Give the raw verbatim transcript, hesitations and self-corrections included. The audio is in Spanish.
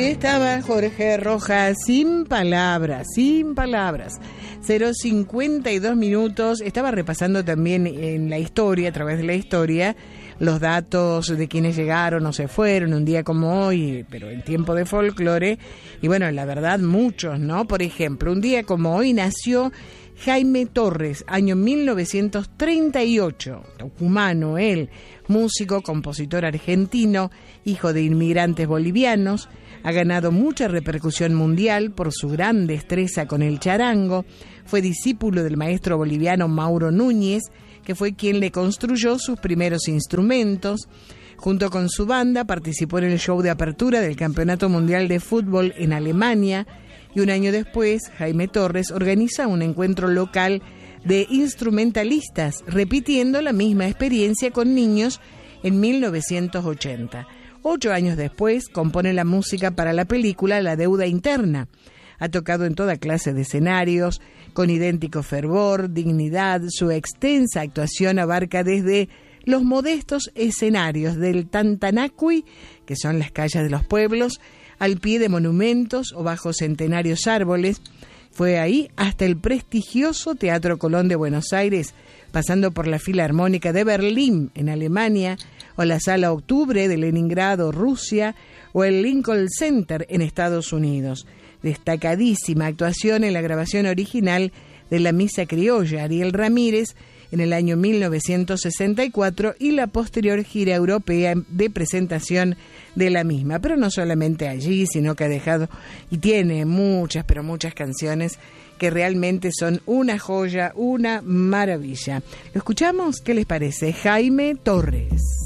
Estaba Jorge Rojas sin palabras, sin palabras. cero cincuenta y dos minutos. Estaba repasando también en la historia, a través de la historia, los datos de quienes llegaron o se fueron un día como hoy, pero en tiempo de folclore. Y bueno, la verdad, muchos, ¿no? Por ejemplo, un día como hoy nació Jaime Torres, año mil novecientos treinta y ocho, tucumano él, músico, compositor argentino, hijo de inmigrantes bolivianos. Ha ganado mucha repercusión mundial por su gran destreza con el charango. Fue discípulo del maestro boliviano Mauro Núñez, que fue quien le construyó sus primeros instrumentos. Junto con su banda participó en el show de apertura del Campeonato Mundial de Fútbol en Alemania. Y un año después, Jaime Torres organiza un encuentro local de instrumentalistas, repitiendo la misma experiencia con niños en mil novecientos ochenta. Ocho años después, compone la música para la película La deuda interna. Ha tocado en toda clase de escenarios, con idéntico fervor, dignidad. Su extensa actuación abarca desde los modestos escenarios del Tantanacui, que son las calles de los pueblos, al pie de monumentos o bajo centenarios árboles. Fue ahí hasta el prestigioso Teatro Colón de Buenos Aires, pasando por la Filarmónica de Berlín, en Alemania, o la Sala Octubre de Leningrado, Rusia, o el Lincoln Center en Estados Unidos. Destacadísima actuación en la grabación original de la Misa Criolla, Ariel Ramírez, en el año mil novecientos sesenta y cuatro, y la posterior gira europea de presentación de la misma. Pero no solamente allí, sino que ha dejado y tiene muchas, pero muchas canciones que realmente son una joya, una maravilla. ¿Lo escuchamos? ¿Qué les parece? Jaime Torres.